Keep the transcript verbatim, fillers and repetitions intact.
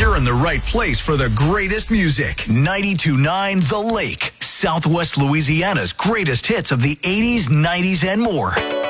You're in the right place for the greatest music. ninety-two point nine The Lake, Southwest Louisiana's greatest hits of the eighties, nineties, and more.